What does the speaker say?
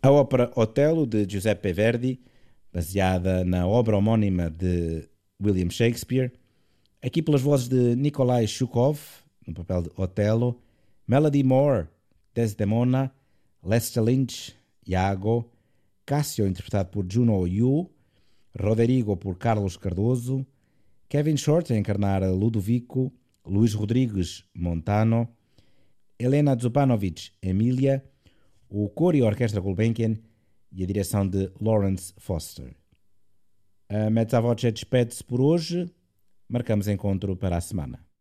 A ópera Otello, de Giuseppe Verdi, baseada na obra homónima de William Shakespeare, aqui pelas vozes de Nikolai Shukov, no papel de Otello, Melody Moore, Desdemona, Lester Lynch, Iago, Cassio, interpretado por Juno Yu, Roderigo por Carlos Cardoso, Kevin Short a encarnar Ludovico, Luís Rodrigues Montano, Helena Zupanovic Emília, o coro e a orquestra Gulbenkian e a direção de Lawrence Foster. A Mezzavoce despede-se por hoje. Marcamos encontro para a semana.